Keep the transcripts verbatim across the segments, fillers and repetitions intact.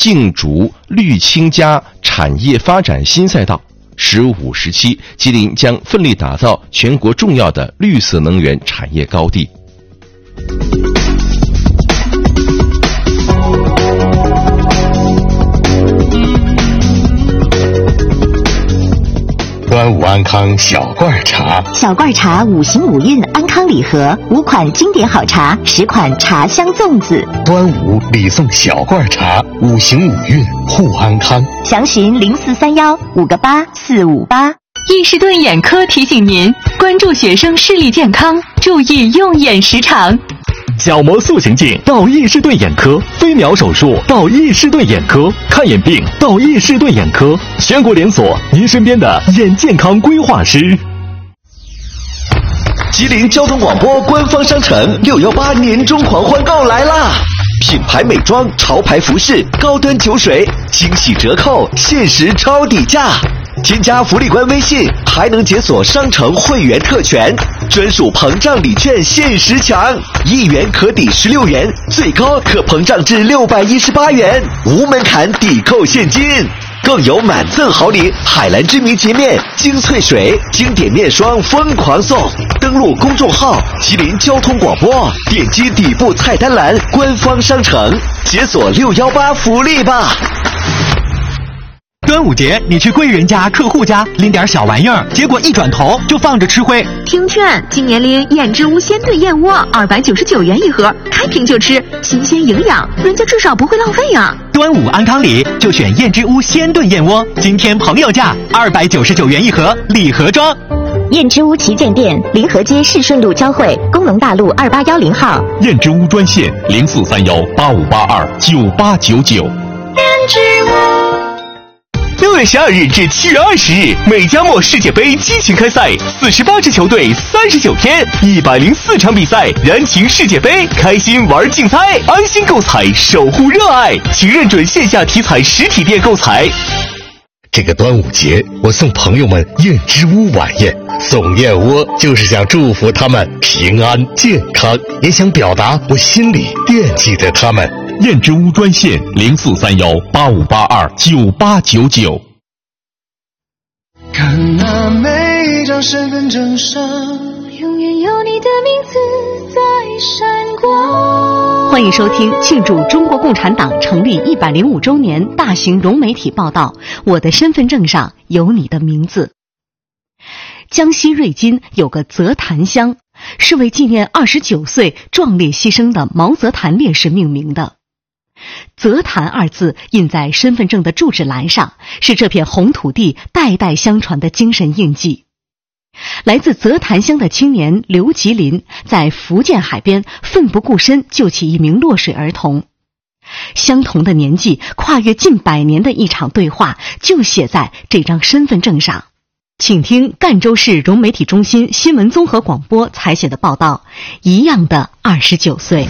竞逐绿氢加产业发展新赛道。十五时期，吉林将奋力打造全国重要的绿色能源产业高地。 端午安康小罐茶， 小罐茶五行五运安康礼盒，五款经典好茶，十款茶香粽子。 端午礼送小罐茶，五行五运护安康。 详询零四三幺五个八四五八。 易士顿眼科提醒您关注学生视力健康，注意用眼时长。 角膜塑形镜到易士顿眼科，飞秒手术到易士顿眼科，看眼病到易士顿眼科，全国连锁，您身边的眼健康规划师。 吉林交通广播官方商城六一八年终狂欢购来啦！品牌美妆、潮牌服饰、高端酒水，惊喜折扣，限时超底价。添加福利官微信，还能解锁商城会员特权，专属膨胀礼券限时抢，一元可抵十六元，最高可膨胀至六百一十八元，无门槛抵扣现金。更有满赠好礼，海蓝之谜洁面、精粹水、经典面霜疯狂送。登录公众号吉林交通广播，点击底部菜单栏官方商城，解锁六一八福利吧。 端午节你去贵人家客户家拎点小玩意儿，结果一转头就放着吃灰。 听劝，今年拎燕之屋鲜炖燕窝二百九十九元一盒，开瓶就吃，新鲜营养，人家至少不会浪费啊。 端午安康礼就选燕之屋鲜炖燕窝，今天朋友价二百九十九元一盒，礼盒装。 燕之屋旗舰店，临河街市顺路交汇，工农大路二八幺零号。 燕之屋专线零四三幺八五八二九八九九。 燕之屋。 六月十二日至七月二十日，美加墨世界杯激情开赛，四十八支球队，三十九天，一百零四场比赛，燃情世界杯，开心玩竞猜，安心购彩，守护热爱，请认准线下体彩实体店购彩。 这个端午节，我送朋友们燕之屋晚宴，送燕窝就是想祝福他们平安健康，也想表达我心里惦记着他们。 燕之屋专线零四三幺八五八二九八九九。 看那每一张身份证上，永远有你的名字在闪光。 欢迎收听庆祝中国共产党成立一百零五周年大型融媒体报道《我的身份证上有你的名字》。江西瑞金有个泽潭乡，是为纪念二十九岁壮烈牺牲的毛泽潭烈士命名的。泽潭二字印在身份证的住址栏上，是这片红土地代代相传的精神印记。来自泽潭乡的青年刘吉林在福建海边奋不顾身救起一名落水儿童。相同的年纪，跨越近百年的一场对话，就写在这张身份证上。请听赣州市融媒体中心新闻综合广播采写的报道，一样的二十九岁。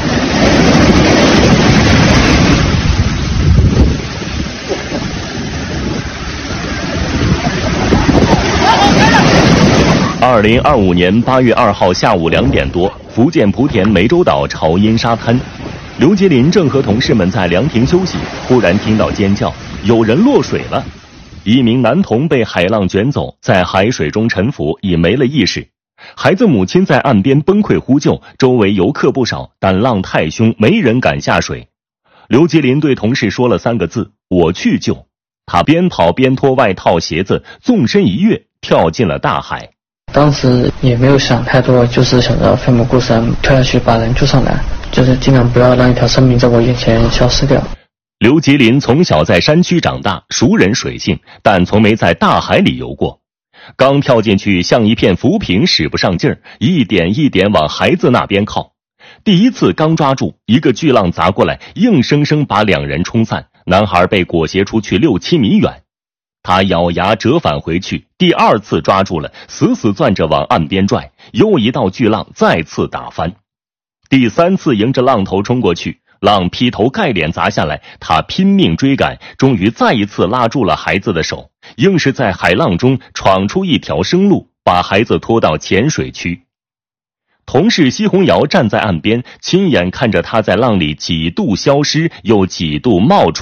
二零二五年八月二号下午两点多，福建莆田湄洲岛潮阴沙滩，刘杰林正和同事们在凉亭休息，忽然听到尖叫，有人落水了。一名男童被海浪卷走，在海水中沉浮，已没了意识。孩子母亲在岸边崩溃呼救，周围游客不少，但浪太凶，没人敢下水。刘杰林对同事说了三个字：我去救。他边跑边脱外套鞋子，纵身一跃，跳进了大海。 当时也没有想太多，就是想着奋不顾身跳下去把人救上来，就是尽量不要让一条生命在我眼前消失掉。 刘吉林从小在山区长大，熟稔水性，但从没在大海里游过。刚跳进去，像一片浮萍，使不上劲儿，一点一点往孩子那边靠。第一次刚抓住，一个巨浪砸过来，硬生生把两人冲散，男孩被裹挟出去六七米远。他咬牙折返回去，第二次抓住了，死死攥着往岸边拽，又一道巨浪再次打翻。第三次迎着浪头冲过去，浪劈头盖脸砸下来，他拼命追赶，终于再一次拉住了孩子的手，硬是在海浪中闯出一条生路，把孩子拖到浅水区。同事奚红瑶站在岸边，亲眼看着他在浪里几度消失，又几度冒出。